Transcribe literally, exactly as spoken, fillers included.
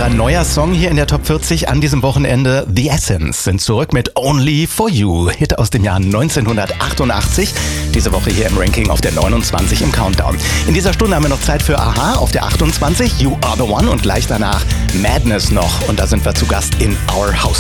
unser neuer Song hier in der Top vierzig an diesem Wochenende. The Essence sind zurück mit Only for You. Hit aus dem Jahr neunzehnhundertachtundachtzig. Diese Woche hier im Ranking auf der neunundzwanzig im Countdown. In dieser Stunde haben wir noch Zeit für Aha auf der achtundzwanzig, You Are the One und gleich danach Madness noch. Und da sind wir zu Gast in Our House.